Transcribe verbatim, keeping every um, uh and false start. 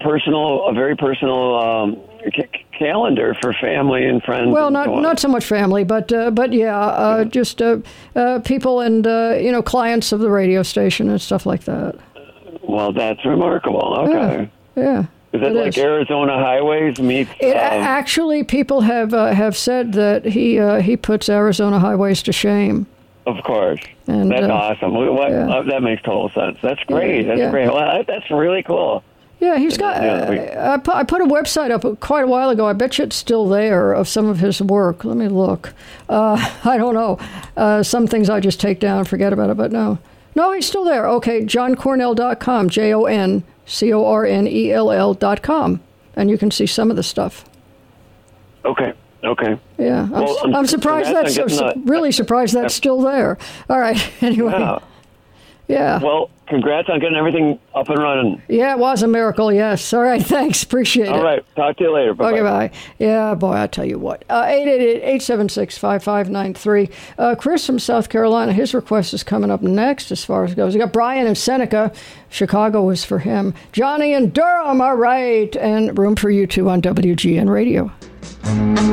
personal, a very personal um, c- calendar for family and friends. Well, and not so on. not so much family, but uh, but yeah, uh, yeah. just uh, uh, people and uh, you know clients of the radio station and stuff like that. Well, that's remarkable. Okay. Yeah. yeah. Is it, it like is. Arizona Highways meets? It, um, actually, people have uh, have said that he uh, he puts Arizona Highways to shame. Of course. And, that's uh, awesome. What, yeah. uh, that makes total sense. That's great. Yeah, that's yeah. great. Well, that, that's really cool. Yeah, he's got. Uh, I, put, I put a website up quite a while ago. I bet you it's still there of some of his work. Let me look. Uh, I don't know. Uh, some things I just take down and forget about it, but no. No, he's still there. Okay, john cornell dot com, J O N C O R N E L L dot com. And you can see some of the stuff. Okay. Okay. Yeah, I'm, well, I'm, I'm surprised that's I'm su- really surprised that's still there. All right. Anyway. Yeah. yeah. Well, congrats on getting everything up and running. Yeah, it was a miracle. Yes. All right. Thanks. Appreciate All it. All right. Talk to you later. Bye-bye. Okay. Bye. Yeah, boy. I tell you what. Uh, eight eight eight, eight seven six, five five nine three. Uh, Chris from South Carolina. His request is coming up next. As far as it goes, we got Brian in Seneca. Chicago was for him. Johnny in Durham. All right, and room for you two on W G N Radio.